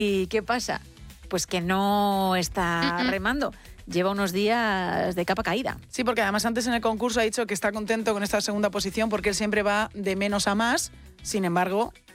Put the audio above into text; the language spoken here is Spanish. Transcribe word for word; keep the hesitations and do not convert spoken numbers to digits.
¿Y qué pasa? Pues que no está Uh-uh. remando. Lleva unos días de capa caída. Sí, porque además antes en el concurso ha dicho que está contento con esta segunda posición porque él siempre va de menos a más. Sin embargo,